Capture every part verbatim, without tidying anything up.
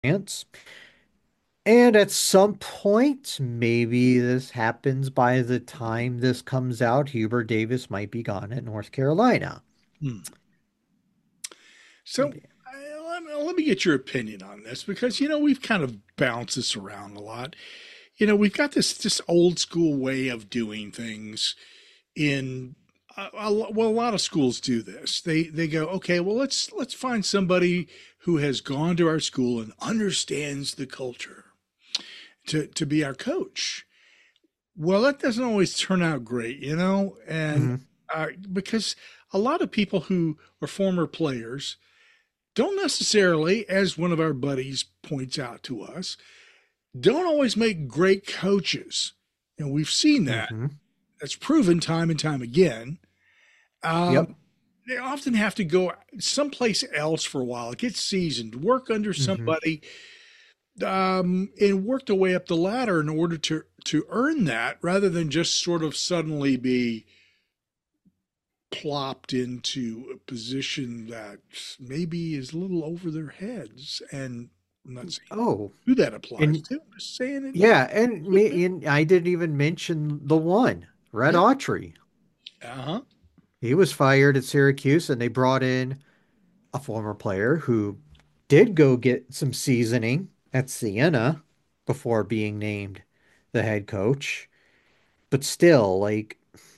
chance. And at some point, maybe this happens by the time this comes out, Hubert Davis might be gone at North Carolina. Hmm. So uh, let me, let me get your opinion on this because, you know, we've kind of bounced this around a lot. You know, we've got this this old school way of doing things in a, a, well, a lot of schools do this. They they go, okay, well, let's let's find somebody who has gone to our school and understands the culture to to be our coach. Well, that doesn't always turn out great, you know, and Mhm. uh, because a lot of people who are former players don't necessarily, as one of our buddies points out to us, don't always make great coaches. And we've seen that. Mhm. That's proven time and time again. Um, Yep. they often have to go someplace else for a while, get seasoned, work under Mhm. somebody, um, and work their way up the ladder in order to to earn that, rather than just sort of suddenly be plopped into a position that maybe is a little over their heads. And I'm not saying Oh, who that applies and to. I'm just saying it. yeah, and Could be. me and I didn't even mention the one, Red Yeah. Autry. Uh huh. He was fired at Syracuse, and they brought in a former player who did go get some seasoning at Siena before being named the head coach. But still, like,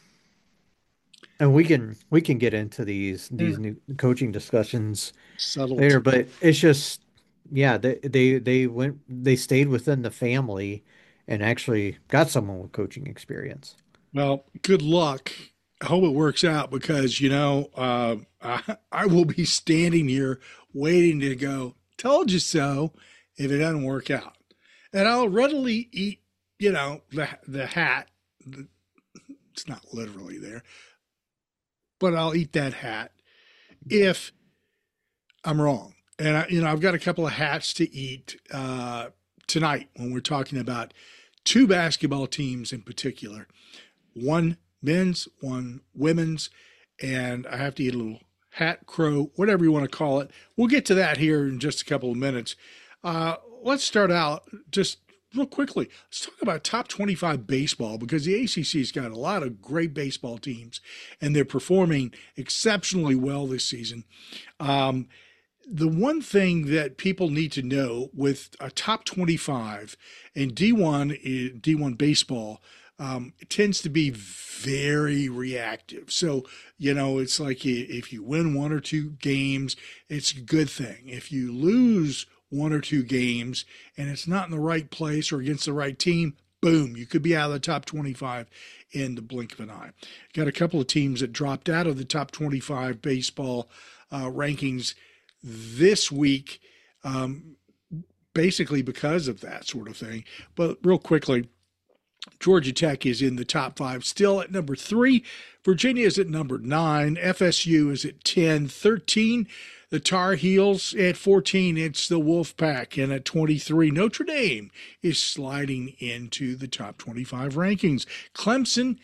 and we can we can get into these Yeah. these new coaching discussions later, Subtlety. but it's just yeah, they they they went they stayed within the family and actually got someone with coaching experience. Well, good luck. I hope it works out because, you know, uh, I, I will be standing here waiting to go, told you so, if it doesn't work out. And I'll readily eat, you know, the, the hat. It's not literally there, but I'll eat that hat if I'm wrong. And, I, you know, I've got a couple of hats to eat uh, tonight when we're talking about two basketball teams in particular, one men's, one women's, and I have to eat a little hat crow, whatever you want to call it. We'll get to that here in just a couple of minutes. Uh, let's start out just real quickly. Let's talk about top twenty-five baseball because the A C C's got a lot of great baseball teams and they're performing exceptionally well this season. Um, the one thing that people need to know with a top twenty-five and D one D one baseball, um, it tends to be very reactive. So, you know, it's like if you win one or two games, it's a good thing. If you lose one or two games and it's not in the right place or against the right team, boom, you could be out of the top twenty-five in the blink of an eye. Got a couple of teams that dropped out of the top twenty-five baseball uh, rankings this week, um, basically because of that sort of thing. But real quickly, Georgia Tech is in the top five, still at number three. Virginia is at number nine. F S U is at ten. thirteen, the Tar Heels. At fourteen, it's the Wolfpack. And at twenty-three, Notre Dame is sliding into the top twenty-five rankings. Clemson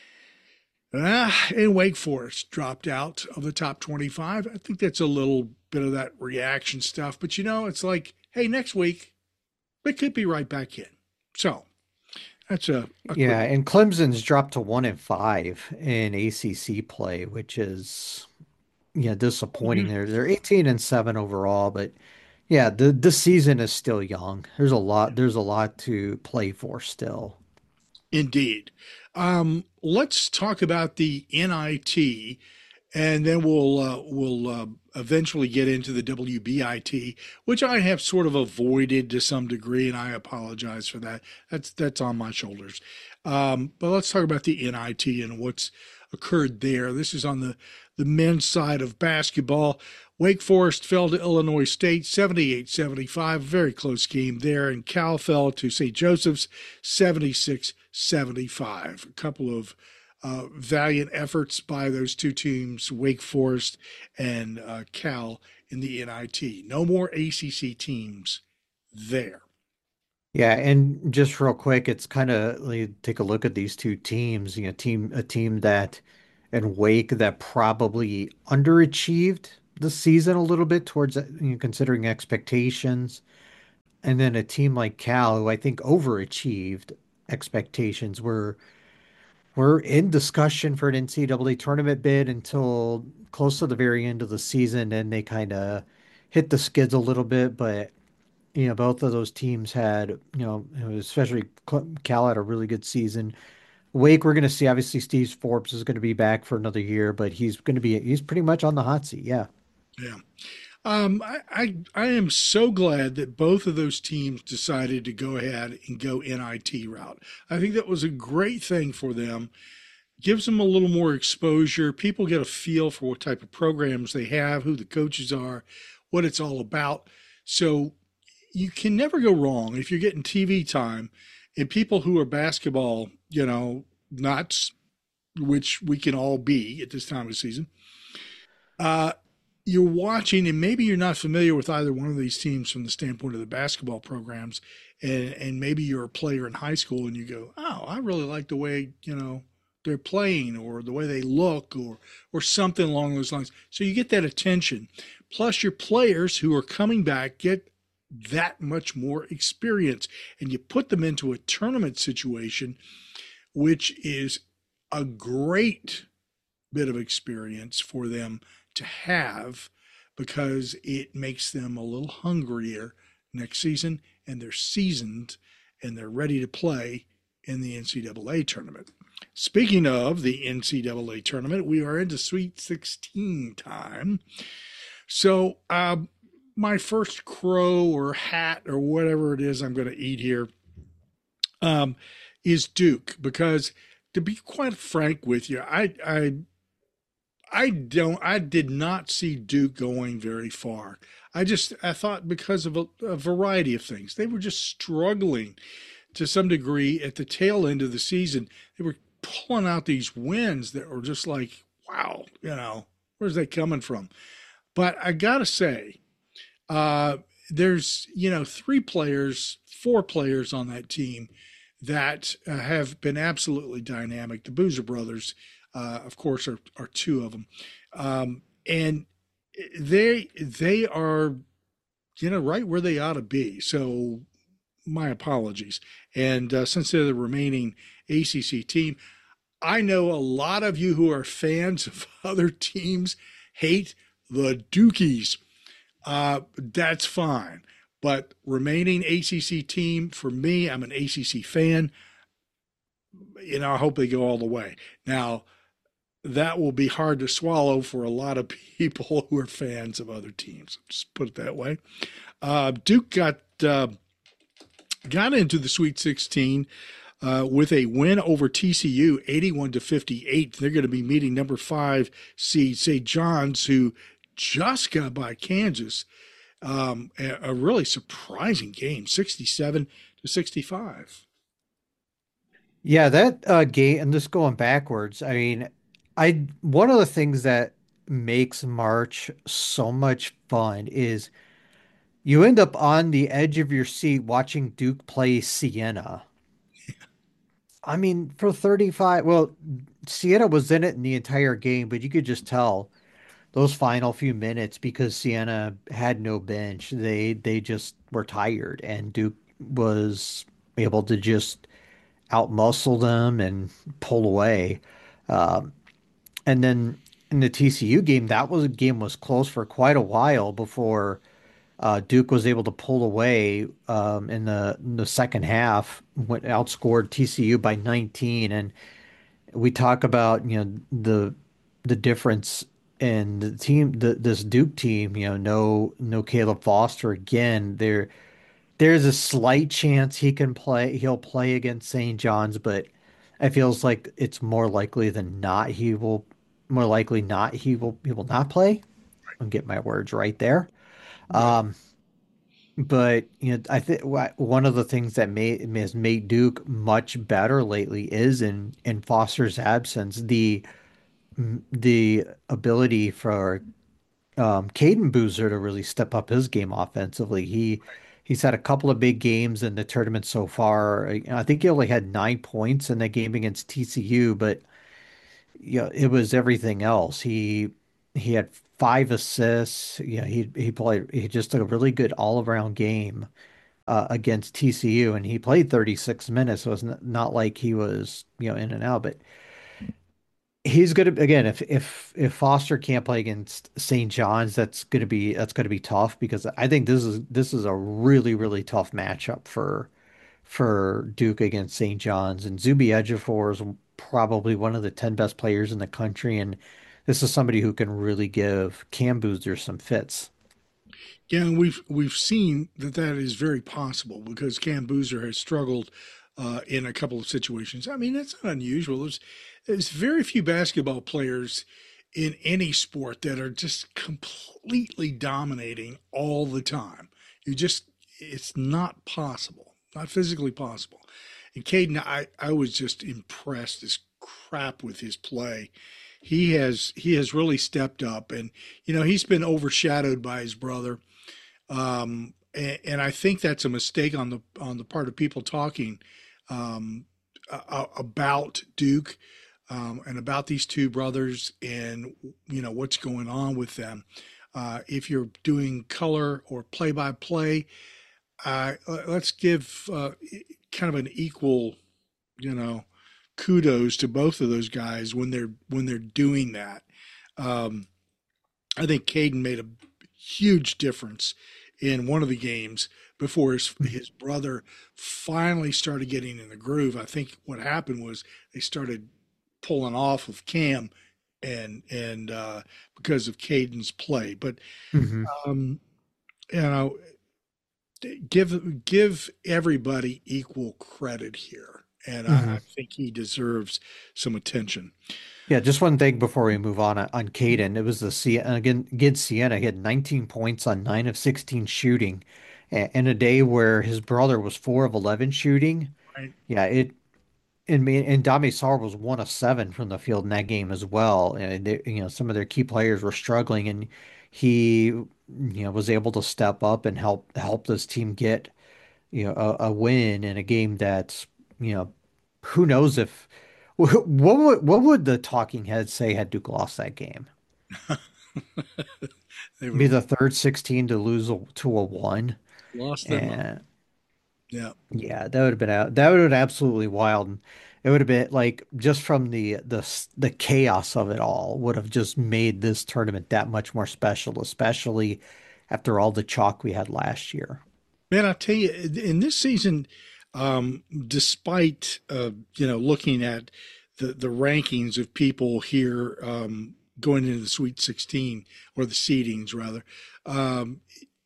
ah, and Wake Forest dropped out of the top twenty-five. I think that's a little bit of that reaction stuff. But you know, it's like, hey, next week, they could be right back in. So that's a, a quick. Yeah, and Clemson's dropped to one and five in A C C play, which is yeah disappointing. They're they're eighteen and seven overall, but yeah, the the season is still young. There's a lot there's a lot to play for still. Indeed. Um, let's talk about the N I T, and then we'll uh, we'll uh, eventually get into the W B I T, which I have sort of avoided to some degree, and I apologize for that. That's that's on my shoulders. Um, but let's talk about the N I T and what's occurred there. This is on the the men's side of basketball. Wake Forest fell to Illinois State seventy-eight seventy-five, very close game there, and Cal fell to Saint Joseph's seventy-six seventy-five. A couple of uh, valiant efforts by those two teams, Wake Forest and uh, Cal, in the N I T. No more A C C teams there. Yeah, and just real quick, it's kind of like, take a look at these two teams. You know, team a team that and Wake that probably underachieved the season a little bit towards you know, considering expectations. And then a team like Cal, who I think overachieved expectations, were were in discussion for an N C double A tournament bid until close to the very end of the season, and they kind of hit the skids a little bit. But you know, both of those teams had, you know, especially Cal had a really good season. Wake, we're going to see. Obviously, Steve Forbes is going to be back for another year, but he's going to be he's pretty much on the hot seat. Yeah. Yeah. Um, I, I I am so glad that both of those teams decided to go ahead and go N I T route. I think that was a great thing for them. Gives them a little more exposure. People get a feel for what type of programs they have, who the coaches are, what it's all about. So you can never go wrong if you're getting T V time and people who are basketball, you know, nuts, which we can all be at this time of the season. Uh, you're watching, and maybe you're not familiar with either one of these teams from the standpoint of the basketball programs, and and maybe you're a player in high school, and you go, "Oh, I really like the way you know they're playing, or the way they look, or or something along those lines." So you get that attention. Plus, your players who are coming back get that much more experience, and you put them into a tournament situation, which is a great bit of experience for them to have because it makes them a little hungrier next season, and they're seasoned and they're ready to play in the N C double A tournament. Speaking of the N C double A tournament, we are into Sweet sixteen time. So, um, my first crow or hat or whatever it is I'm going to eat here um, is Duke, because to be quite frank with you, I, I I don't. I did not see Duke going very far. I just I thought because of a, a variety of things, they were just struggling to some degree at the tail end of the season. They were pulling out these wins that were just like, wow, you know, where's that coming from? But I gotta say, uh, there's you know three players, four players on that team that uh, have been absolutely dynamic. The Boozer brothers, uh, of course, are, are two of them, um, and they they are you know right where they ought to be. So my apologies. And uh, since they're the remaining A C C team, I know a lot of you who are fans of other teams hate the Dukies. Uh, that's fine. But remaining A C C team, for me, I'm an A C C fan. You know, I hope they go all the way. Now, that will be hard to swallow for a lot of people who are fans of other teams. Just put it that way. Uh, Duke got uh, got into the Sweet sixteen uh, with a win over T C U, eighty-one to fifty-eight. They're going to be meeting number five seed Saint John's, who just got by Kansas. Um, a, a really surprising game, sixty-seven to sixty-five. Yeah, that uh game and just going backwards. I mean, I one of the things that makes March so much fun is you end up on the edge of your seat watching Duke play Siena. I mean, for thirty-five, well, Siena was in it in the entire game, but you could just tell those final few minutes because Siena had no bench. They they just were tired, and Duke was able to just outmuscle them and pull away. Um, and then in the T C U game, that was a game was close for quite a while before uh, Duke was able to pull away um, in the in the second half, went outscored T C U by nineteen. And we talk about, you know, the the difference in the team, the, this Duke team, you know, no no Caleb Foster again. There there's a slight chance he can play, he'll play against Saint John's, but it feels like it's more likely than not he will more likely not he will he will not play. I'll get my words right there. Right. Um, but you know, I think one of the things that made has made Duke much better lately is in in Foster's absence, the the ability for um, Caden Boozer to really step up his game offensively. He he's had a couple of big games in the tournament so far. I I think he only had nine points in that game against T C U, but yeah, it was everything else. He he had five assists. Yeah, he he played. He just took a really good all around game. uh, against T C U, and he played thirty-six minutes, so it's n- not like he was, you know, in and out. But he's gonna again, if if if Foster can't play against Saint John's, that's gonna be that's gonna be tough because I think this is this is a really really tough matchup for for Duke against Saint John's, and Zuby Ejiofor is probably one of the ten best players in the country, and this is somebody who can really give Cam Boozer some fits. Yeah, and we've we've seen that that is very possible because Cam Boozer has struggled uh, in a couple of situations. I mean, that's not unusual. There's there's very few basketball players in any sport that are just completely dominating all the time. You just it's not possible, not physically possible. And Caden, I I was just impressed as crap with his play. He has he has really stepped up, and you know he's been overshadowed by his brother, um, and, and I think that's a mistake on the on the part of people talking um, a- about Duke um, and about these two brothers and you know what's going on with them. Uh, if you're doing color or play by play, uh, let's give uh, kind of an equal, you know, kudos to both of those guys when they're when they're doing that. Um, I think Caden made a huge difference in one of the games before his his brother finally started getting in the groove. I think what happened was they started pulling off of Cam and and uh, because of Caden's play. But Hmm. um, you know, give give everybody equal credit here, and I, Hmm. I think he deserves some attention. Yeah, just one thing before we move on on Caden. It was the C again against Siena. He had nineteen points on nine of sixteen shooting, a- in a day where his brother was four of eleven shooting. Right? Yeah, it and me and Dame Sarr was one of seven from the field in that game as well. And they, you know, some of their key players were struggling, and he, you know, was able to step up and help help this team get, you know, a, a win in a game that, you know, who knows if what would what would the talking heads say had Duke lost that game? They would Be have the third sixteen to lose a, to a one. lost their mind. And Yeah. yeah, that would have been out. That would have been absolutely wild. And it would have been like just from the the s- the chaos of it all would have just made this tournament that much more special, especially after all the chalk we had last year. Man, I tell you, in this season, um, despite uh, you know looking at the the rankings of people here um, going into the Sweet sixteen or the seedings rather, um,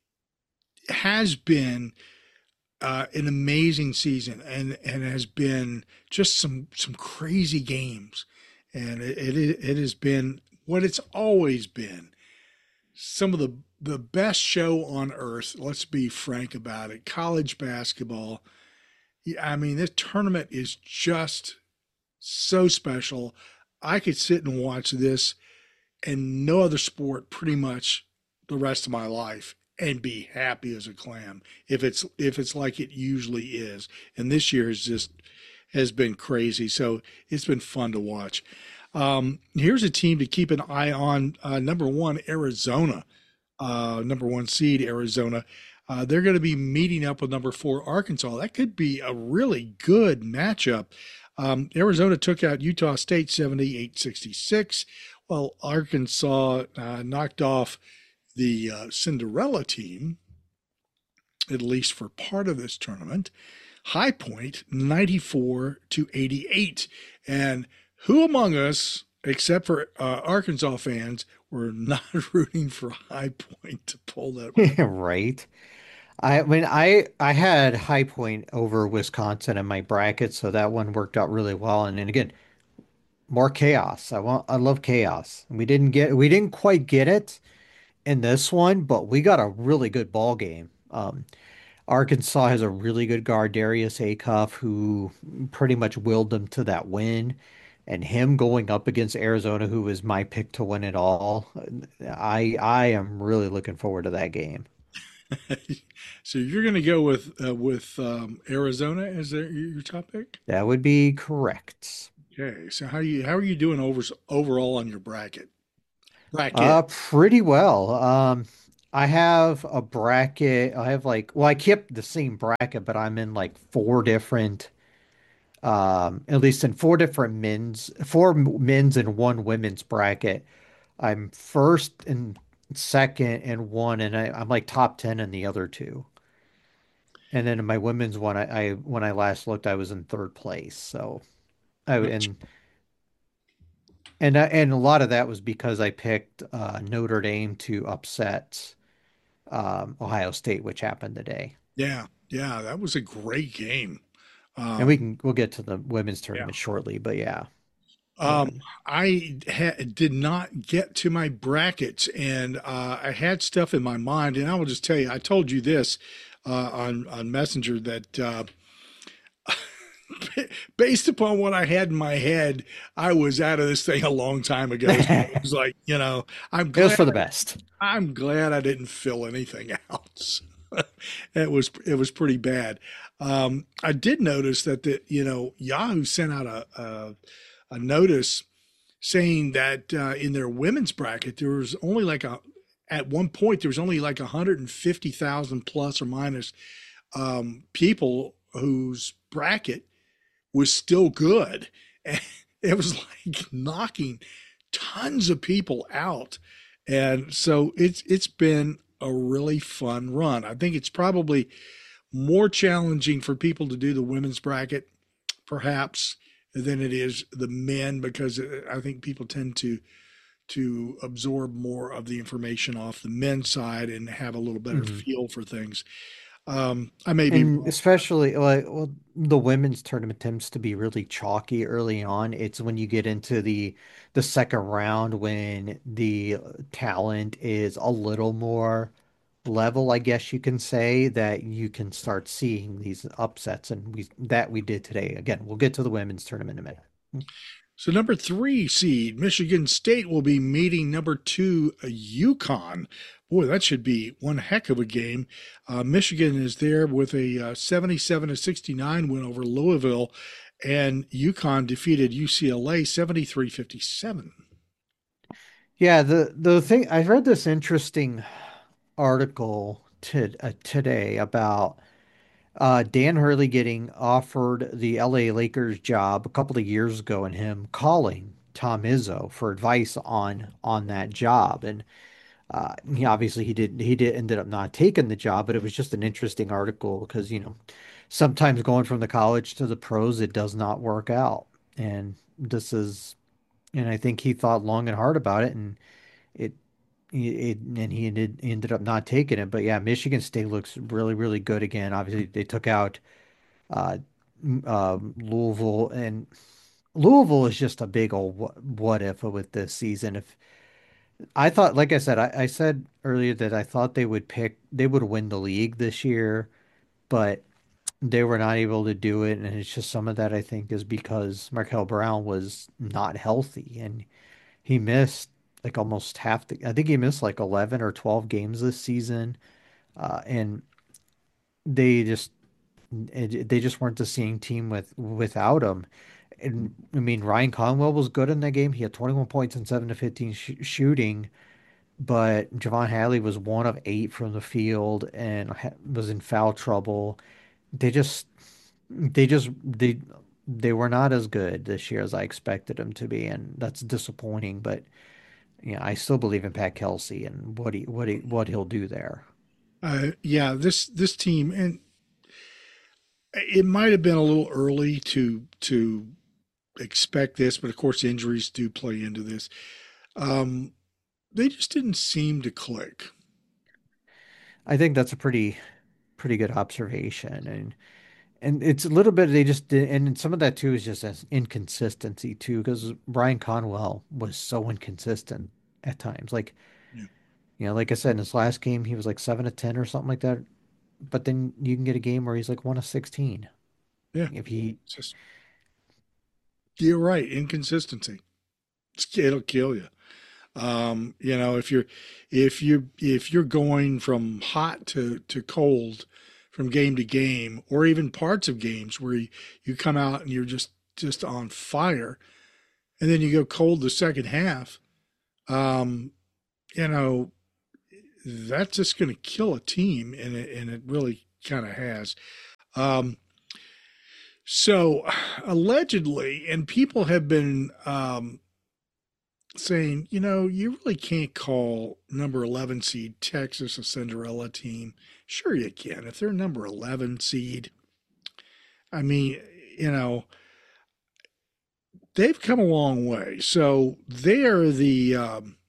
has been uh, an amazing season and and has been just some some crazy games, and it it, it has been what it's always been. Some of the the best show on earth. Let's be frank about it. College basketball. Yeah, I mean, this tournament is just so special. I could sit and watch this and no other sport pretty much the rest of my life and be happy as a clam if it's if it's like it usually is. And this year is just has been crazy. So it's been fun to watch. Um, here's a team to keep an eye on. Uh, number one, Arizona, uh, number one seed Arizona. Uh, they're going to be meeting up with number four Arkansas. That could be a really good matchup. Um, Arizona took out Utah State seventy-eight sixty-six, while Arkansas uh, knocked off the uh, Cinderella team, at least for part of this tournament. High Point ninety-four to eighty-eight. And who among us, except for uh, Arkansas fans, were not rooting for High Point to pull that one? Right. I mean, I I had High Point over Wisconsin in my bracket, so that one worked out really well. And then again, more chaos. I want I love chaos. We didn't get we didn't quite get it in this one, but we got a really good ball game. Um, Arkansas has a really good guard, Darius Acuff, who pretty much willed them to that win. And him going up against Arizona, who was my pick to win it all, I I am really looking forward to that game. So you're going to go with uh, with um, Arizona as their, your top pick? That would be correct. Okay. So how you how are you doing over overall on your bracket? Uh, Bracket. pretty well. Um, I have a bracket. I have like, well, I kept the same bracket, but I'm in like four different, um, at least in four different men's, four men's and one women's bracket. I'm first and second and one, and I, I'm like top ten in the other two. And then in my women's one, I, I when I last looked, I was in third place. So I Gotcha. and and I, and a lot of that was because I picked uh, Notre Dame to upset um, Ohio State, which happened today. Yeah, yeah, that was a great game. And we Um, can we'll get to the women's yeah. tournament shortly, but yeah, Um, yeah. I ha- did not get to my brackets, and uh, I had stuff in my mind, and I will just tell you, I told you this uh, on on Messenger that uh, based upon what I had in my head, I was out of this thing a long time ago. So it It was like, you know, I'm was glad for the best. I'm glad I didn't fill anything out. It was it was pretty bad. Um, I did notice that the you know Yahoo sent out a a, a notice saying that uh, in their women's bracket there was only like a at one point there was only like one hundred fifty thousand plus or minus um, people whose bracket was still good. And it was like knocking tons of people out. And so it's it's been a really fun run. I think it's probably more challenging for people to do the women's bracket, perhaps, than it is the men, because I think people tend to to absorb more of the information off the men's side and have a little better Mhm. feel for things. Um, I may be And wrong. especially like well, the women's tournament tends to be really chalky early on. It's when you get into the the second round when the talent is a little more level, I guess you can say, that you can start seeing these upsets, and we that we did today. Again, we'll get to the women's tournament in a minute. So number three seed Michigan State will be meeting number two UConn. Boy, that should be one heck of a game. Uh, Michigan is there with a uh, seventy-seven to sixty-nine win over Louisville, and UConn defeated U C L A seventy-three fifty-seven. Yeah, the the thing I read this interesting article to, uh, today about uh, Dan Hurley getting offered the L A Lakers job a couple of years ago, and him calling Tom Izzo for advice on on that job. And uh, he obviously he did he did ended up not taking the job, but it was just an interesting article because you know sometimes going from the college to the pros it does not work out, and this is and I think he thought long and hard about it, and it it, and he ended, he ended up not taking it. But yeah, Michigan State looks really, really good again. Obviously, they took out uh, um, Louisville, and Louisville is just a big old what, what if with this season. If I thought, like I said, I, I said earlier that I thought they would pick, they would win the league this year, but they were not able to do it. And it's just some of that I think is because Markel Brown was not healthy and he missed like almost half the, I think he missed like eleven or twelve games this season. Uh, and they just, it, they just weren't the same team with without him. And I mean, Ryan Conwell was good in that game. He had twenty-one points and seven to fifteen sh shooting, but Javon Hadley was one of eight from the field and ha was in foul trouble. They just, they just, they, they were not as good this year as I expected them to be, and that's disappointing. But yeah, I still believe in Pat Kelsey and what he, what he, what he'll do there. Uh, yeah, this this team, and it might have been a little early to to expect this, but of course injuries do play into this. Um, they just didn't seem to click. I think that's a pretty, pretty good observation, and and it's a little bit they just did, and some of that too is just as inconsistency too, because Brian Conwell was so inconsistent at times. Like, Yeah, you know, like I said, in his last game, he was like seven to ten or something like that. But then you can get a game where he's like one of sixteen. yeah, If he, it's just you're right. Inconsistency, It's- it'll kill you. Um, you know, if you're if you if you're going from hot to to cold from game to game, or even parts of games where you, you come out and you're just just on fire, and then you go cold the second half, um, you know, that's just going to kill a team, and it, and it really kind of has. Um, so allegedly, and people have been um, saying, you know, you really can't call number eleven seed Texas a Cinderella team. Sure, you can. If they're number eleven seed, I mean, you know, they've come a long way. So they are the, um,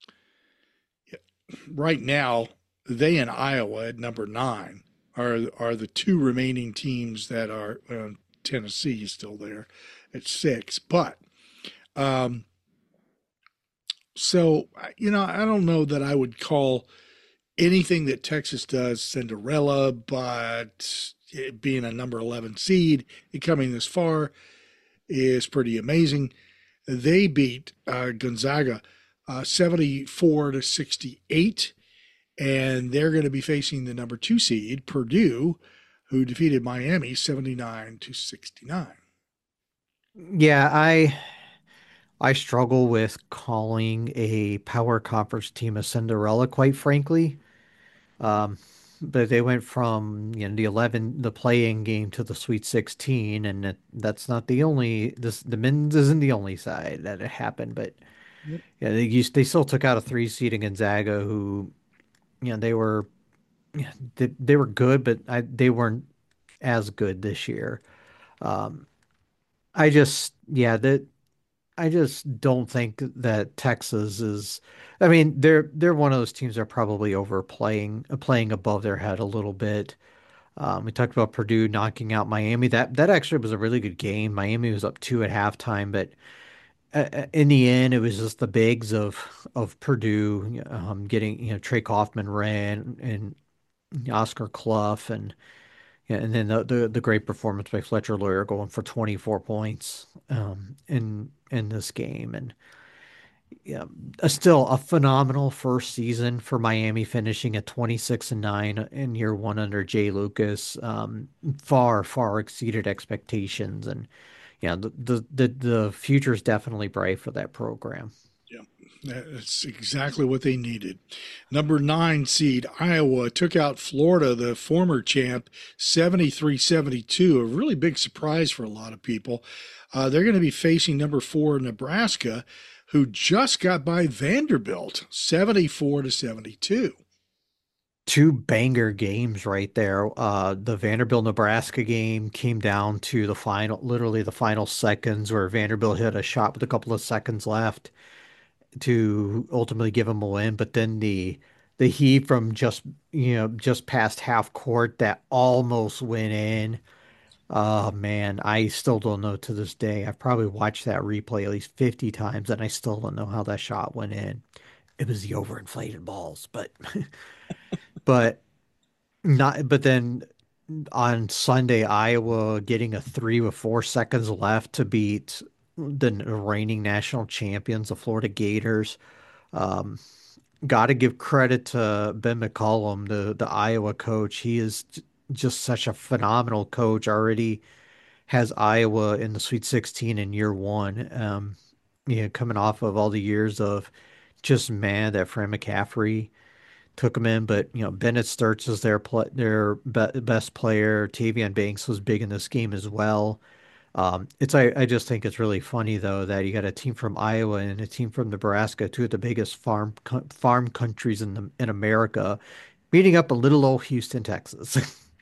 right now, they and Iowa at number nine are, are the two remaining teams that are, uh, Tennessee is still there at six. But, um, so, you know, I don't know that I would call anything that Texas does Cinderella, but it being a number eleven seed and coming this far is pretty amazing. They beat uh, Gonzaga uh, seventy-four to sixty-eight, and they're going to be facing the number two seed, Purdue, who defeated Miami seventy-nine to sixty-nine. Yeah, I I struggle with calling a power conference team a Cinderella, quite frankly. Um, but they went from, you know, the eleven, the playing game to the Sweet sixteen, and it, that's not the only, this, the men's isn't the only side that it happened, but Yep. yeah, they used, they still took out a three seed in Gonzaga who, you know, they were, yeah, they, they were good, but I, they weren't as good this year. Um, I just, yeah, that I just don't think that Texas is. I mean, they're they're one of those teams that are probably overplaying, uh, playing above their head a little bit. Um, we talked about Purdue knocking out Miami. That that actually was a really good game. Miami was up two at halftime, but uh, uh, in the end, it was just the bigs of of Purdue um, getting, you know, Trey Kaufman ran and Oscar Clough and yeah, and then the, the the great performance by Fletcher Loyer going for twenty-four points um, in in this game. And yeah, a, still a phenomenal first season for Miami, finishing at twenty-six and nine in year one under Jay Lucas. Um, far, far exceeded expectations. And yeah, the, the, the, the future is definitely bright for that program. Yeah, that's exactly what they needed. Number nine seed Iowa took out Florida, the former champ, seventy-three seventy-two. A really big surprise for a lot of people. Uh, they're going to be facing number four Nebraska, who just got by Vanderbilt, seventy-four to seventy-two. Two banger games right there. Uh, the Vanderbilt Nebraska game came down to the final, literally the final seconds, where Vanderbilt hit a shot with a couple of seconds left to ultimately give him a win. But then the the heave from just, you know, just past half court that almost went in. Oh man, I still don't know to this day. I've probably watched that replay at least fifty times and I still don't know how that shot went in. It was the overinflated balls, but but not but then on Sunday, Iowa getting a three with four seconds left to beat the reigning national champions, the Florida Gators. Um, Got to give credit to Ben McCollum, the the Iowa coach. He is j- just such a phenomenal coach. Already has Iowa in the Sweet sixteen in year one. Um, you know, coming off of all the years of just mad that Fran McCaffrey took him in, but you know Bennett Sturts is their pl their be best player. Tavian Banks was big in this game as well. Um, it's I, I just think it's really funny though that you got a team from Iowa and a team from Nebraska, two of the biggest farm co farm countries in the in America, meeting up in little old Houston, Texas.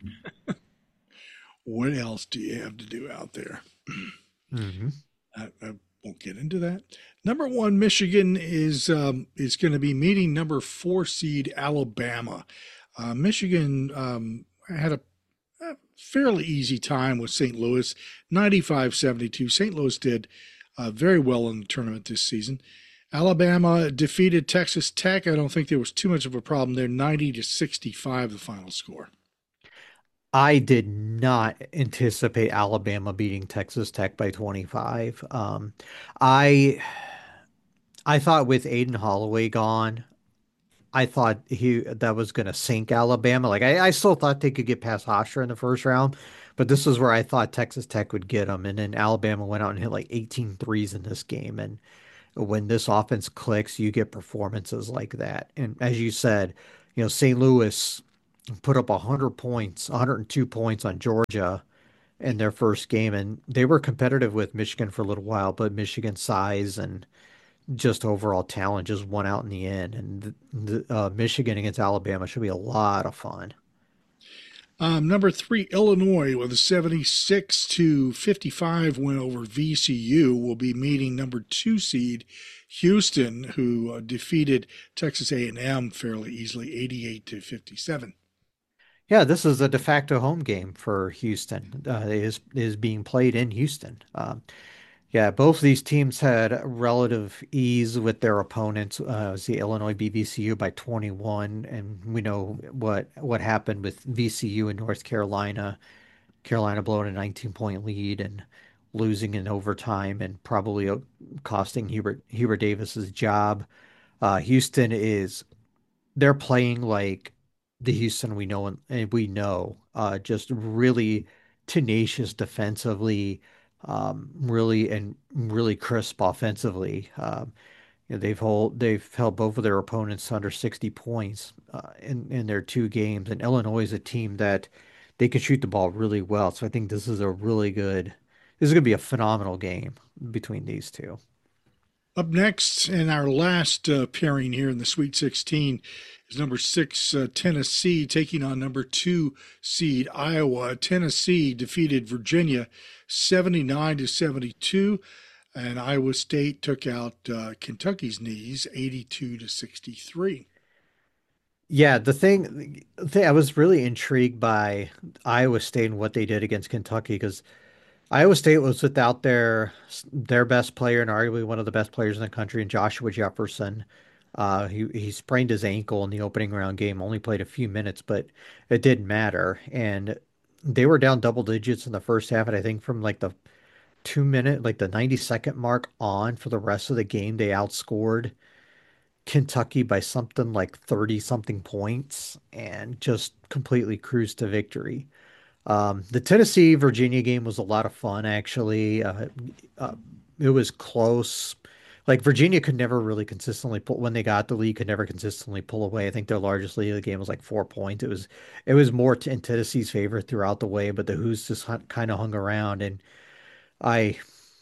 What else do you have to do out there? hmm I, I won't get into that. Number one, Michigan is um, is going to be meeting number four seed Alabama. Uh, Michigan um, had a, a fairly easy time with Saint Louis, ninety-five seventy-two. Saint Louis did uh, very well in the tournament this season. Alabama defeated Texas Tech. I don't think there was too much of a problem there. ninety to sixty-five, the final score. I did not anticipate Alabama beating Texas Tech by twenty-five. Um, I I thought with Aiden Holloway gone, I thought he that was going to sink Alabama. Like I, I still thought they could get past Hofstra in the first round, but this is where I thought Texas Tech would get them. And then Alabama went out and hit like eighteen threes in this game. And when this offense clicks, you get performances like that. And as you said, You know, Saint Louis put up one hundred points, one hundred two points on Georgia in their first game, and they were competitive with Michigan for a little while, but Michigan's size and just overall talent just won out in the end. And the, the uh, Michigan against Alabama should be a lot of fun. Um, number three, Illinois with a seventy-six to fifty-five win over V C U will be meeting number two seed Houston, who uh, defeated Texas A and M fairly easily, eighty-eight to fifty-seven. Yeah, this is a de facto home game for Houston. Uh, it is is being played in Houston. Um, yeah, both of these teams had relative ease with their opponents. Uh, it was the Illinois beat V C U by twenty-one, and we know what what happened with V C U in North Carolina. Carolina blowing a nineteen point lead and losing in overtime, and probably uh, costing Hubert Hubert Davis's job. Uh, Houston is they're playing like the Houston we know, and, and we know, uh, just really tenacious defensively, um, really and really crisp offensively. Um, you know, they've hold they've held both of their opponents under sixty points uh, in in their two games, and Illinois is a team that they can shoot the ball really well. So I think this is a really good. This is going to be a phenomenal game between these two. Up next, in our last uh, pairing here in the Sweet sixteen, is number six uh, Tennessee taking on number two seed Iowa. Tennessee defeated Virginia seventy-nine to seventy-two, and Iowa State took out uh, Kentucky's knees eighty-two to sixty-three. Yeah, the thing, the thing I was really intrigued by Iowa State and what they did against Kentucky because Iowa State was without their their best player and arguably one of the best players in the country, in Joshua Jefferson. Uh, he he sprained his ankle in the opening round game, only played a few minutes, but it didn't matter. And they were down double digits in the first half, and I think from like the two minute, like the ninety second mark on for the rest of the game, they outscored Kentucky by something like thirty something points and just completely cruised to victory. Um, the Tennessee Virginia game was a lot of fun, actually. Uh, uh, it was close. Like Virginia could never really consistently pull when they got the lead, could never consistently pull away. I think their largest lead of the game was like four points. It was it was more in Tennessee's favor throughout the way, but the Hoos just kind of hung around. And I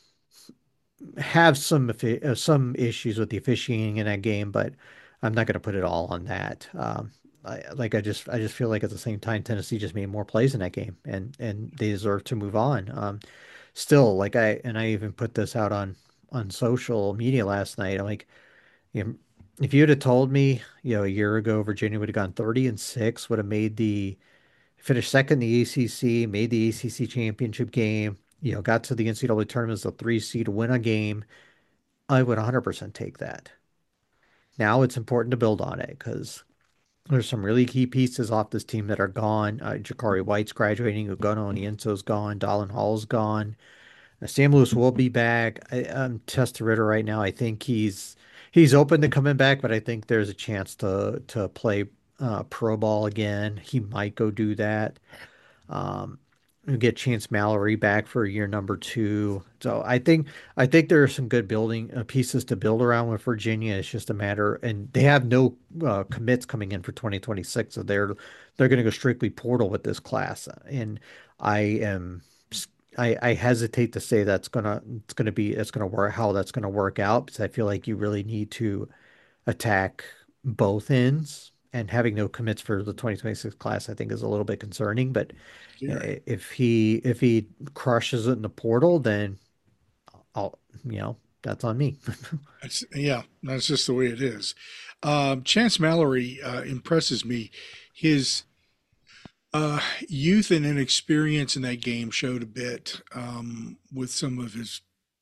have some uh, some issues with the officiating in that game, but I'm not going to put it all on that. Um, I, like I just I just feel like at the same time Tennessee just made more plays in that game, and and they deserve to move on. Um, still, like I and I even put this out on on social media last night. I'm like, you know, if you'd have told me, you know, a year ago Virginia would have gone thirty and six, would have made the finished second in the A C C, made the A C C championship game, you know, got to the N C double A tournament as a three seed, win a game, I would one hundred percent take that. Now it's important to build on it because there's some really key pieces off this team that are gone. Uh, Jakari White's graduating, Ugono Onienso's gone, Dallin Hall's gone. Uh, Sam Lewis will be back. I, I'm Testa Ritter right now. I think he's he's open to coming back, but I think there's a chance to to play uh, pro ball again. He might go do that. Um, we get Chance Mallory back for year number two. So I think I think there are some good building uh, pieces to build around with Virginia. It's just a matter, and they have no uh, commits coming in for twenty twenty-six, so they're they're going to go strictly portal with this class. And I am I, I hesitate to say that's gonna it's gonna be it's gonna work how that's gonna work out because I feel like you really need to attack both ends. And having no commits for the twenty twenty-six class, I think, is a little bit concerning. But Scary. uh, if he if he crushes it in the portal, then I'll you know that's on me. That's, yeah, that's just the way it is. Um, Chance Mallory uh, impresses me. His uh, youth and inexperience in that game showed a bit um, with some of his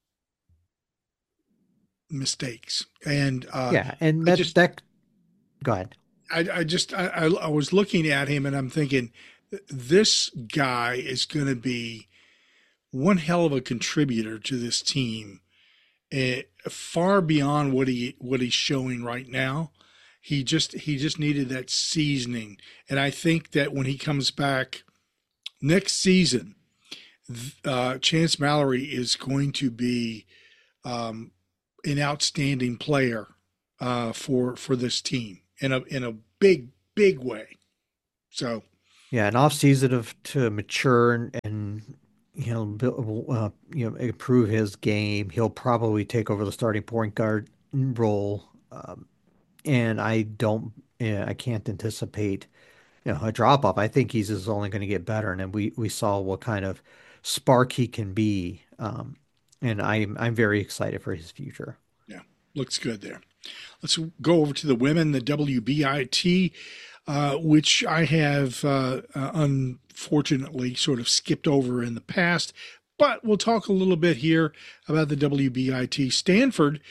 mistakes, and uh, Yeah, and I that just, that go ahead. I, I just, I, I I was looking at him and I'm thinking, this guy is going to be one hell of a contributor to this team, eh, far beyond what he what he's showing right now. He just he just needed that seasoning, and I think that when he comes back next season, uh, Chance Mallory is going to be um, an outstanding player uh, for for this team in a in a big big way. So, Yeah, an off season of to mature and, and you know build, uh, you know improve his game. He'll probably take over the starting point guard role, um, and I don't, yeah, I can't anticipate you know a drop off. I think he's just only going to get better, and then we we saw what kind of spark he can be, um, and I'm I'm very excited for his future. yeah, looks good there. Let's go over to the women, the W B I T, uh, which I have uh, uh, unfortunately sort of skipped over in the past. But we'll talk a little bit here about the W B I T. Stanford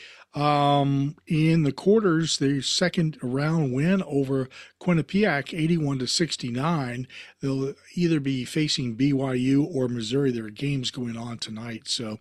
um, in the quarters, their second round win over Quinnipiac, eighty-one to sixty-nine. They'll either be facing B Y U or Missouri. There are games going on tonight, so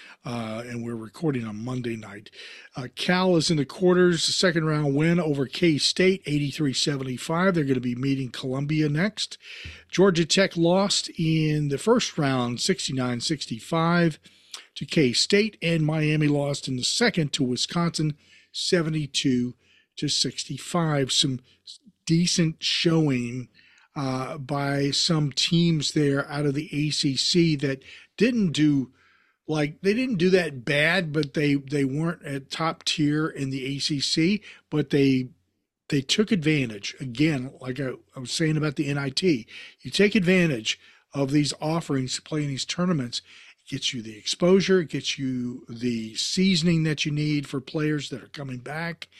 uh, and we're recording on Monday night. Uh, Cal is in the quarters, second round win over K State, eighty-three seventy-five. They're going to be meeting Columbia next. Georgia Tech lost in the first round, sixty-nine sixty-five to K State, and Miami lost in the second to Wisconsin, seventy-two to sixty-five. Some decent showing uh, by some teams there out of the A C C that didn't do like they didn't do that bad, but they they weren't at top tier in the A C C, but they they took advantage. Again, like I, I was saying about the N I T, you take advantage of these offerings to play in these tournaments. It gets you the exposure, it gets you the seasoning that you need for players that are coming back,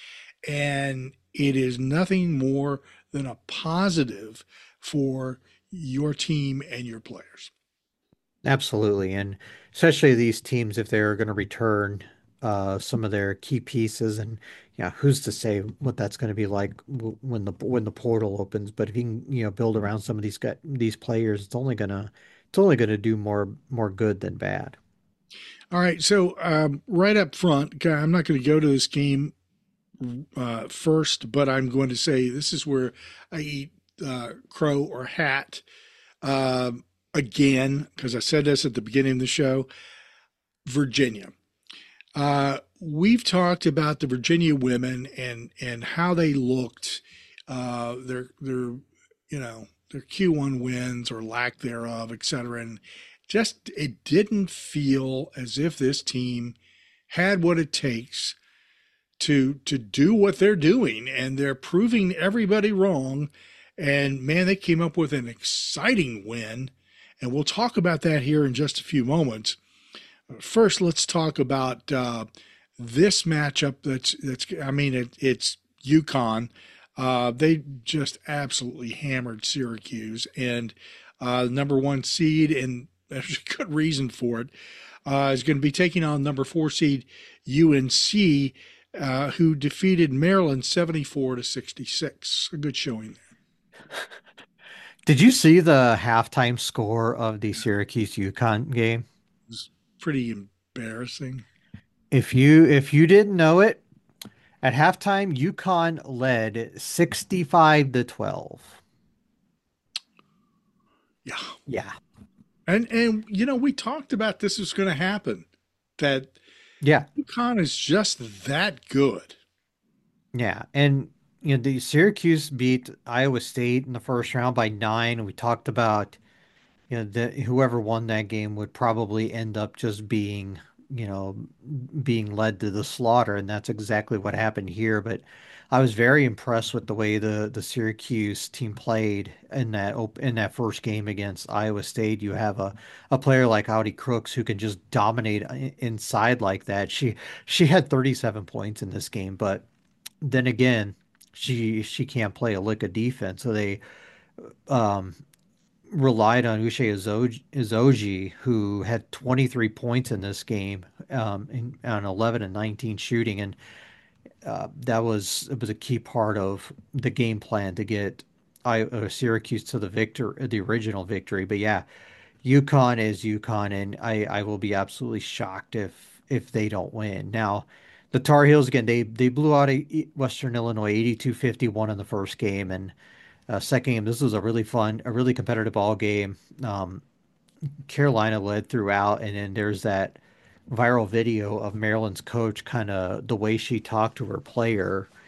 and it is nothing more than a positive for your team and your players. Absolutely, and especially these teams if they're going to return uh, some of their key pieces, and yeah, who's to say what that's going to be like w- when the when the portal opens? But if you can, you know, build around some of these guys, these players, it's only gonna it's only gonna do more more good than bad. All right, so um, right up front, I'm not going to go to this game uh, first, but I'm going to say this is where I eat uh, crow or hat um, again, because I said this at the beginning of the show. Virginia. Uh, we've talked about the Virginia women and and how they looked, uh, their their you know their Q one wins or lack thereof, et cetera. And just it didn't feel as if this team had what it takes to to do what they're doing, and they're proving everybody wrong. And man, they came up with an exciting win, and we'll talk about that here in just a few moments. First, let's talk about uh, this matchup. That's that's. I mean, it, it's UConn. Uh, they just absolutely hammered Syracuse, and uh, number one seed, and there's a good reason for it. Uh, is going to be taking on number four seed U N C, uh, who defeated Maryland seventy-four to sixty-six. A good showing there. Did you see the halftime score of the Syracuse UConn game? It was pretty embarrassing. If you if you didn't know it, at halftime, UConn led sixty-five to twelve. Yeah, Yeah. and and you know we talked about this was going to happen. That Yeah. UConn is just that good. Yeah. And you know, the Syracuse beat Iowa State in the first round by nine. We talked about, you know, that whoever won that game would probably end up just being, you know, being led to the slaughter, and that's exactly what happened here. But I was very impressed with the way the the Syracuse team played in that op in that first game against Iowa State. You have a a player like Audi Crooks who can just dominate i- inside like that. She she had thirty-seven points in this game, but then again, she she can't play a lick of defense. So they um relied on Uche Izoji, Izoji, who had twenty-three points in this game, um, in, on eleven and nineteen shooting, and uh, that was it was a key part of the game plan to get I, uh, Syracuse to the victor, the original victory. But yeah, UConn is UConn, and I, I will be absolutely shocked if if they don't win. Now, the Tar Heels again, they they blew out a, Western Illinois eighty-two fifty-one in the first game, and uh, second game, this was a really fun, a really competitive ball game. Um, Carolina led throughout, and then there's that viral video of Maryland's coach, kind of the way she talked to her player.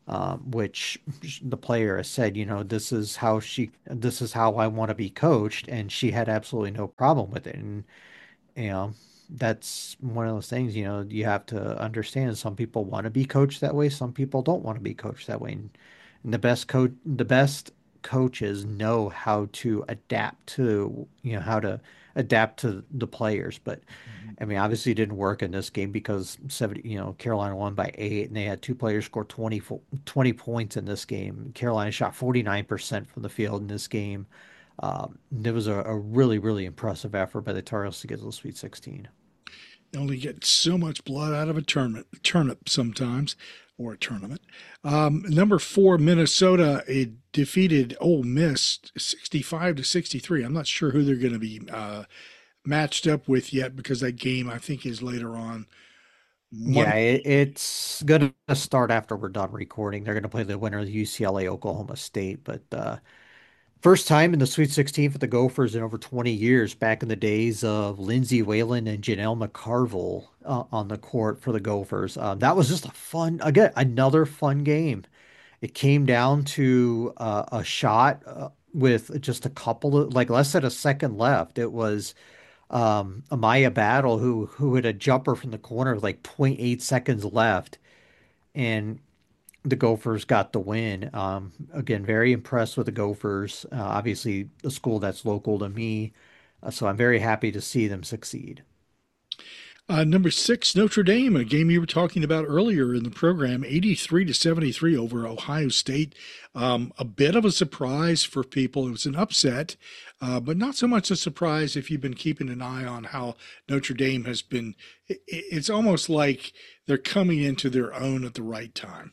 um, which the player has said, you know, this is how she, this is how I want to be coached, and she had absolutely no problem with it. And you know, that's one of those things, you know, you have to understand some people want to be coached that way, some people don't want to be coached that way. And, and the best coach, the best coaches know how to adapt to, you know, how to adapt to the players. But Mhm. I mean, obviously it didn't work in this game because seventy, you know, Carolina won by eight and they had two players score twenty, twenty points in this game. Carolina shot forty-nine percent from the field in this game. Um, it was a, a really, really impressive effort by the Tar Heels to get to the Sweet sixteen. You only get so much blood out of a tournament, turnip sometimes, or a tournament. Um, number four, Minnesota, it defeated Ole Miss sixty-five to sixty-three. I'm not sure who they're going to be uh, matched up with yet because that game I think is later on Yeah, Monday. it, it's going to start after we're done recording. They're going to play the winner of the U C L A Oklahoma State, but uh, first time in the Sweet sixteen for the Gophers in over twenty years, back in the days of Lindsay Whalen and Janelle McCarville uh, on the court for the Gophers. Uh, that was just a fun, again, another fun game. It came down to uh, a shot uh, with just a couple of, like less than a second left. It was um, Amaya Battle who who hit a jumper from the corner with like point eight seconds left, and the Gophers got the win. Um, again, very impressed with the Gophers. Uh, obviously, a school that's local to me, uh, so I'm very happy to see them succeed. Uh, number six, Notre Dame, a game you were talking about earlier in the program, eighty-three to seventy-three over Ohio State. Um, a bit of a surprise for people. It was an upset, uh, but not so much a surprise if you've been keeping an eye on how Notre Dame has been. It, it's almost like they're coming into their own at the right time.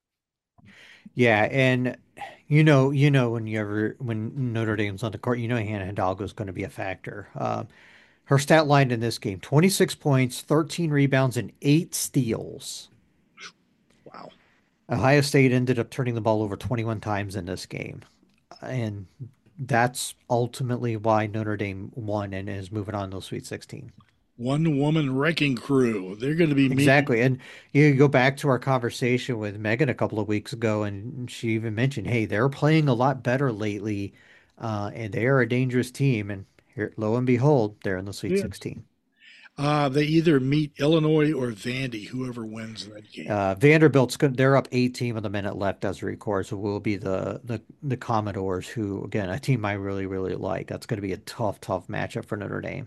Yeah, and you know, you know, when you ever when Notre Dame's on the court, you know Hannah Hidalgo is going to be a factor. Uh, her stat line in this game: twenty-six points, thirteen rebounds, and eight steals. Wow. Ohio State ended up turning the ball over twenty-one times in this game, and that's ultimately why Notre Dame won and is moving on to the Sweet sixteen. One woman wrecking crew. They're going to be meeting. Exactly. And you go back to our conversation with Megan a couple of weeks ago, and she even mentioned, hey, they're playing a lot better lately, uh, and they are a dangerous team. And here, lo and behold, they're in the Sweet Yeah. sixteen. Uh, they either meet Illinois or Vandy, whoever wins that game. Uh, Vanderbilt's good. They're up eighteen with a minute left as we record, so we'll be the the the Commodores, who again a team I really really like. That's going to be a tough tough matchup for Notre Dame.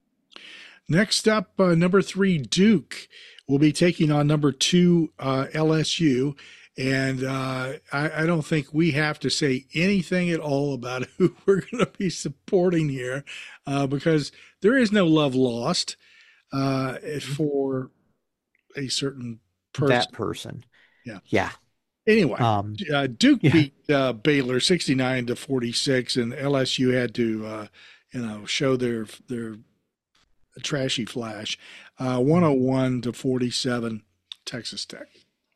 Next up, uh, number three, Duke will be taking on number two, uh, L S U. And uh, I, I don't think we have to say anything at all about who we're going to be supporting here uh, because there is no love lost uh, for a certain That person. person, Yeah. yeah, Anyway, um, uh, Duke yeah, beat uh, Baylor sixty-nine to forty-six, and L S U had to, uh, you know, show their their trashy flash. Uh, one oh one to forty-seven, Texas Tech.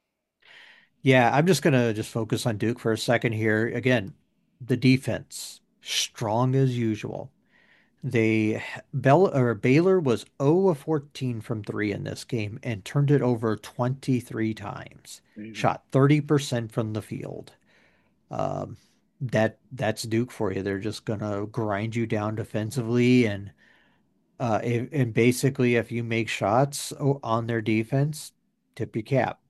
yeah. I'm just gonna just focus on Duke for a second here. Again, the defense strong as usual. They Bell or Baylor was zero of fourteen from three in this game and turned it over twenty-three times. Amazing. Shot thirty percent from the field. Um, that that's Duke for you. They're just gonna grind you down defensively, and uh, if, and basically if you make shots o- on their defense, tip your cap.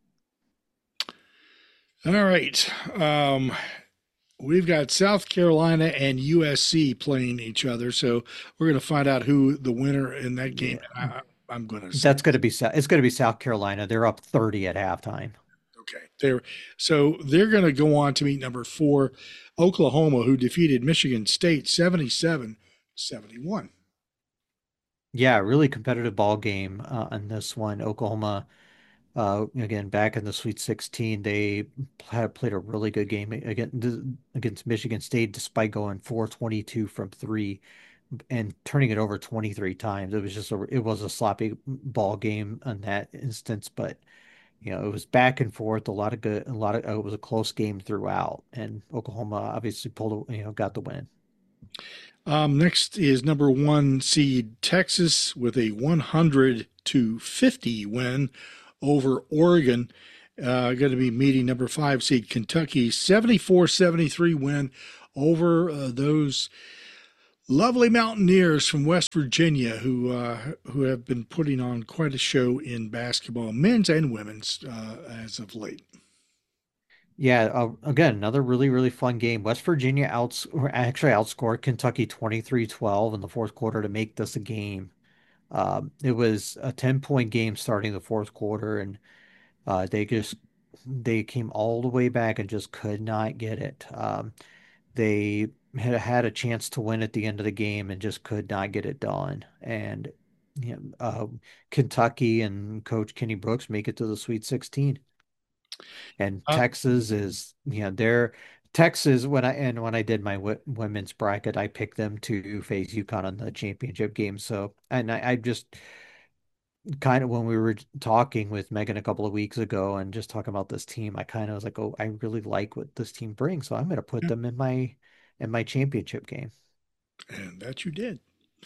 All right. Um, we've got South Carolina and U S C playing each other, so we're going to find out who the winner in that game. Yeah, I, I'm going to say that's gonna be Sou- it's gonna be South Carolina. They're up thirty at halftime. okay. They're so they're going to go on to meet number four, Oklahoma, who defeated Michigan State seventy-seven seventy-one. Yeah, really competitive ball game uh, on this one. Oklahoma, uh, again, back in the Sweet sixteen, they had played a really good game against against Michigan State, despite going four twenty-two from three and turning it over twenty-three times. It was just a it was a sloppy ball game in that instance, but you know, it was back and forth, a lot of good, a lot of uh, it was a close game throughout, and Oklahoma obviously pulled, you know, got the win. Um, next is number one seed Texas with a one hundred to fifty win over Oregon. uh, going to be meeting number five seed Kentucky. seventy-four seventy-three win over uh, those lovely Mountaineers from West Virginia, who uh, who have been putting on quite a show in basketball, men's and women's, uh, as of late. Yeah, uh, again, another really, really fun game. West Virginia outs or actually outscored Kentucky twenty-three twelve in the fourth quarter to make this a game. Um, it was a ten point game starting the fourth quarter, and uh, they just they came all the way back and just could not get it. Um, they had had a chance to win at the end of the game and just could not get it done. And you know, uh, Kentucky and Coach Kenny Brooks make it to the Sweet sixteen. And Uh, Texas is, you know, they're Texas when I and when I did my w women's bracket, I picked them to face UConn on the championship game. So, and I, I just kind of when we were talking with Megan a couple of weeks ago and just talking about this team, I kind of was like, oh, I really like what this team brings, so I'm going to put yeah, them in my in my championship game. and that you did.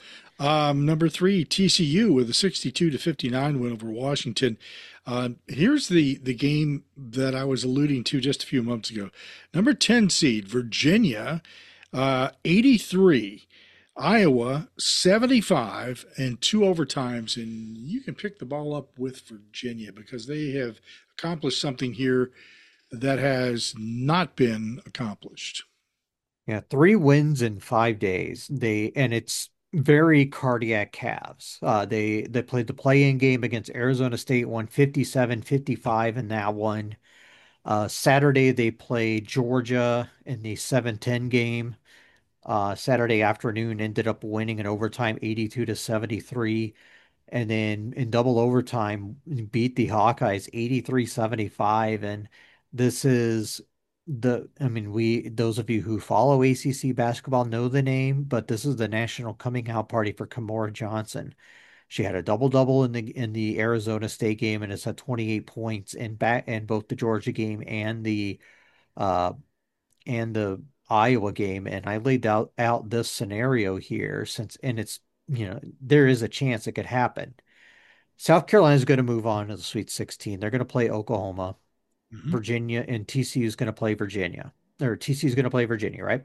Um, number three, T C U with a sixty-two to fifty-nine win over Washington. Uh, here's the the game that I was alluding to just a few months ago. Number ten seed Virginia, uh, eighty-three. Iowa, seventy-five, and two overtimes. And you can pick the ball up with Virginia because they have accomplished something here that has not been accomplished. Yeah, three wins in five days. They and it's very cardiac calves. Uh, they they played the play-in game against Arizona State, won fifty-seven fifty-five in that one. Uh, Saturday they played Georgia in the seven ten game. Uh, Saturday afternoon ended up winning in overtime eighty-two to seventy-three. And then in double overtime beat the Hawkeyes eighty-three seventy-five. And this is the, I mean, we, those of you who follow A C C basketball know the name, but this is the national coming out party for Kamora Johnson. She had a double double in the in the Arizona State game and has had twenty-eight points in back in both the Georgia game and the uh and the Iowa game. And I laid out out this scenario here since and it's you know there is a chance it could happen. South Carolina is going to move on to the Sweet sixteen. They're going to play Oklahoma, Mm-hmm. Virginia, and T C U is going to play Virginia. Or T C U is going to play Virginia, right?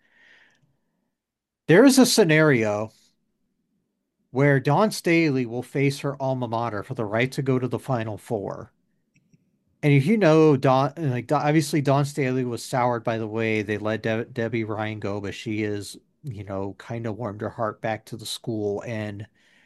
There is a scenario where Dawn Staley will face her alma mater for the right to go to the Final Four. And if you know Dawn, like obviously Dawn Staley was soured by the way they let De Debbie Ryan go, but she is, you know, kind of warmed her heart back to the school. And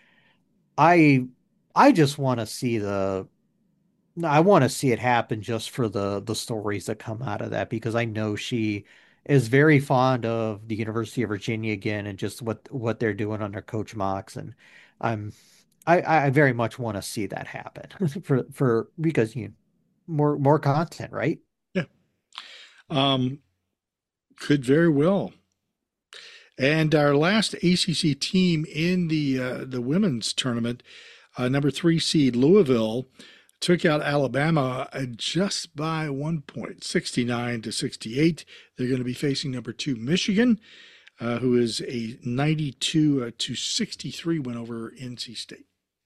I, I just want to see the No, I want to see it happen just for the the stories that come out of that because I know she is very fond of the University of Virginia again and just what what they're doing under Coach Mox and I'm I I very much want to see that happen for for because you more more content, right? Yeah. Um, could very well. And our last A C C team in the uh, the women's tournament, uh, number three seed Louisville, took out Alabama uh, just by one point, sixty-nine to sixty-eight. They're going to be facing number two Michigan, uh, who is a ninety-two uh, to sixty-three win over N C State.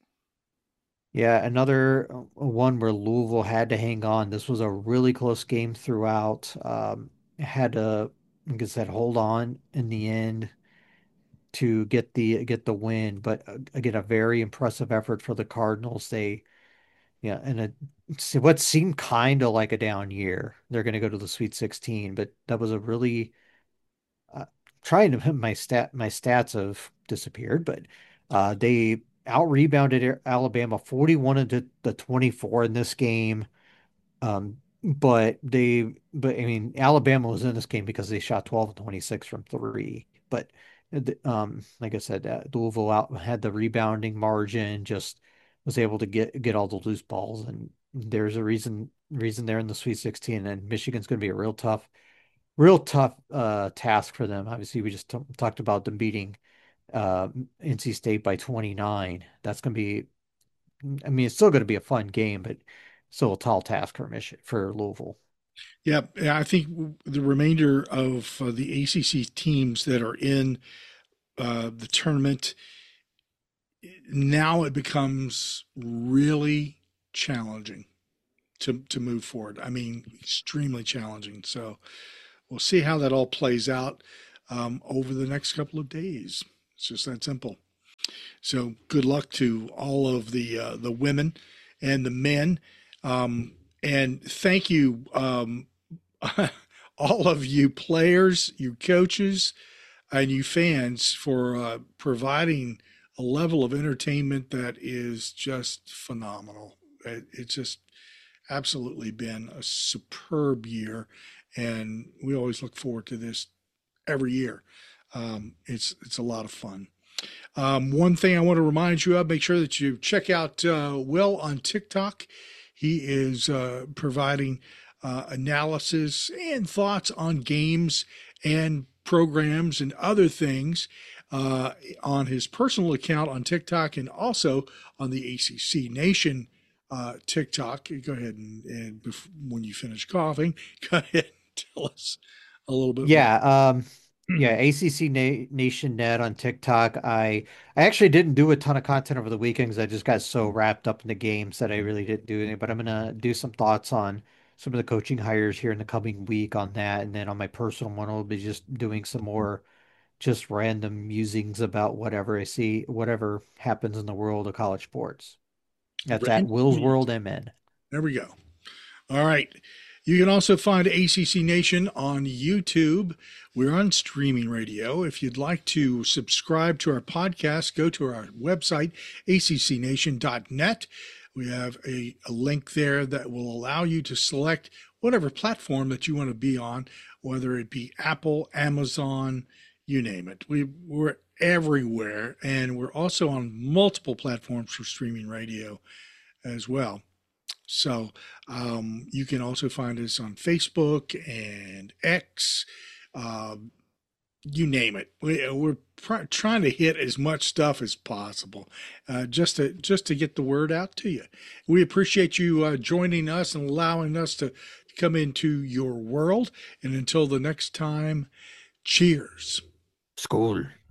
Yeah, another uh, one where Louisville had to hang on. This was a really close game throughout. Um, had to, like I said, hold on in the end to get the get the win. But uh, again, a very impressive effort for the Cardinals. They, yeah, and it, it's what seemed kind of like a down year. They're going to go to the Sweet sixteen, but that was a really uh, trying to my stat my stats have disappeared, but uh, they out rebounded Alabama forty-one to the twenty-four in this game. Um, but they, but I mean, Alabama was in this game because they shot twelve and twenty-six from three. But um, like I said, uh, Louisville out had the rebounding margin, just was able to get get all the loose balls, and there's a reason reason they're in the Sweet sixteen. And Michigan's going to be a real tough, real tough uh, task for them. Obviously, we just t talked about them beating uh, N C State by twenty-nine. That's going to be I mean, it's still going to be a fun game, but still a tall task for Mich for Louisville. Yeah, I think the remainder of uh, the A C C teams that are in uh, the tournament now it becomes really challenging to to move forward. I mean, extremely challenging. So we'll see how that all plays out um, over the next couple of days. It's just that simple. So good luck to all of the uh, the women and the men, um, and thank you, um, all of you players, you coaches, and you fans for uh, providing a level of entertainment that is just phenomenal. It, it's just absolutely been a superb year, and we always look forward to this every year. Um, it's it's a lot of fun. Um, one thing I want to remind you of: make sure that you check out uh, Will on TikTok. He is uh, providing uh, analysis and thoughts on games and programs and other things uh, on his personal account on TikTok, and also on the A C C Nation uh, TikTok. Go ahead and, and bef- when you finish coughing, go ahead and tell us a little bit more. Yeah, um, yeah, A C C Na Nation Net on TikTok. I I actually didn't do a ton of content over the weekends. I just got so wrapped up in the games that I really didn't do anything. But I'm gonna do some thoughts on some of the coaching hires here in the coming week on that, and then on my personal one, I'll be just doing some more just random musings about whatever I see, whatever happens in the world of college sports. That's at Will's Random. World M N. There we go. All right. You can also find A C C Nation on YouTube. We're on streaming radio. If you'd like to subscribe to our podcast, go to our website, a c c nation dot net. We have a, a link there that will allow you to select whatever platform that you want to be on, whether it be Apple, Amazon, you name it. We, we're everywhere, and we're also on multiple platforms for streaming radio as well. So um, you can also find us on Facebook and X, uh, you name it. We, we're pr- trying to hit as much stuff as possible, uh, just to just to get the word out to you. We appreciate you uh, joining us and allowing us to come into your world. And until the next time, cheers. School.